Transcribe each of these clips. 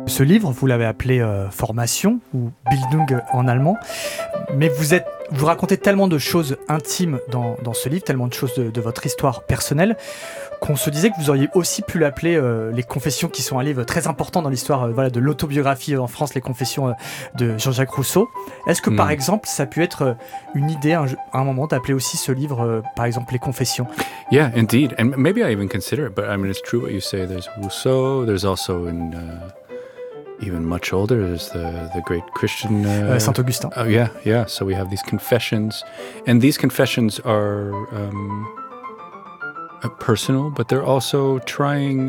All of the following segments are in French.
Ce livre, vous l'avez appelé Formation ou Bildung en allemand, mais vous racontez tellement de choses intimes dans ce livre, tellement de choses de votre histoire personnelle, qu'on se disait que vous auriez aussi pu l'appeler Les Confessions, qui sont un livre très important dans l'histoire de l'autobiographie en France, Les Confessions de Jean-Jacques Rousseau. Est-ce que par exemple, ça a pu être une idée à un moment d'appeler aussi ce livre, par exemple, Les Confessions? Yeah, indeed. And maybe I even consider it, but I mean, it's true what you say. There's Rousseau, there's also even much older, there's the great Christian... Saint Augustin. Oh, yeah. So we have these confessions. And these confessions are personal, but they're also trying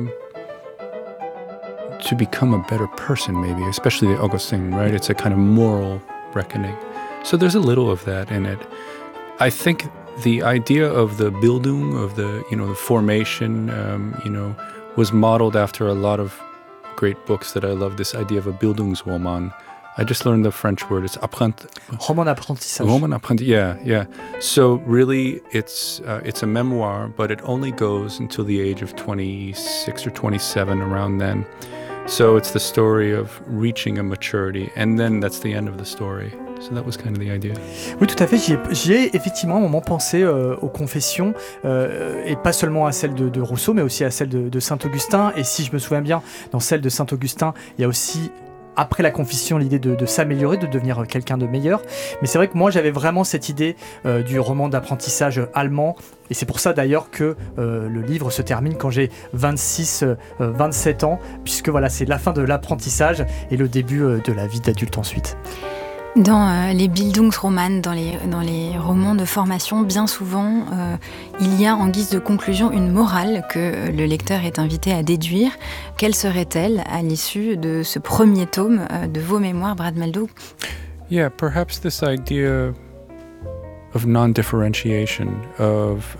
to become a better person, maybe, especially the Augustine, right? It's a kind of moral reckoning. So there's a little of that in it. I think the idea of the Bildung, of the formation, was modeled after a lot of great books that I love. This idea of a Bildungsroman. I just learned the French word. It's Roman d'apprentissage. Roman d'apprentissage. Yeah. So really, it's a memoir, but it only goes until the age of 26 or 27, around then. So it's the story of reaching a maturity, and then that's the end of the story. So that was kind of the idea. Oui, tout à fait. J'y ai effectivement un moment pensé aux confessions, et pas seulement à celle de Rousseau, mais aussi à celle de Saint-Augustin. Et si je me souviens bien, dans celle de Saint-Augustin, il y a aussi, après la confession, l'idée de s'améliorer, de devenir quelqu'un de meilleur. Mais c'est vrai que moi, j'avais vraiment cette idée du roman d'apprentissage allemand. Et c'est pour ça d'ailleurs que le livre se termine quand j'ai 27 ans, puisque voilà, c'est la fin de l'apprentissage et le début de la vie d'adulte ensuite. Dans les Bildungsromanen, dans les romans de formation, bien souvent, il y a en guise de conclusion une morale que le lecteur est invité à déduire. Quelle serait-elle à l'issue de ce premier tome de vos mémoires, Brad Mehldau? Yeah, perhaps this idea of non-differentiation, of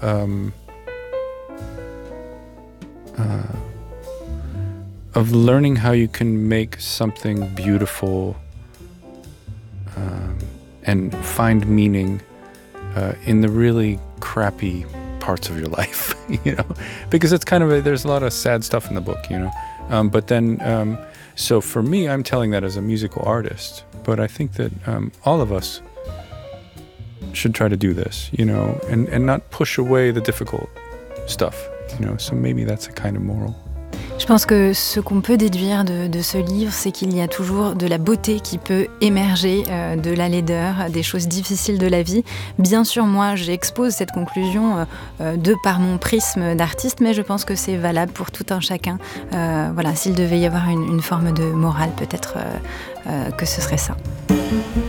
learning how you can make something beautiful and find meaning in the really crappy parts of your life, because it's kind of there's a lot of sad stuff in the book, but then, so for me, I'm telling that as a musical artist, but I think that all of us should try to do this, and not push away the difficult stuff, so maybe that's a kind of moral. Je pense que ce qu'on peut déduire de ce livre, c'est qu'il y a toujours de la beauté qui peut émerger de la laideur, des choses difficiles de la vie. Bien sûr, moi, j'expose cette conclusion de par mon prisme d'artiste, mais je pense que c'est valable pour tout un chacun. Voilà, s'il devait y avoir une forme de morale, peut-être que ce serait ça.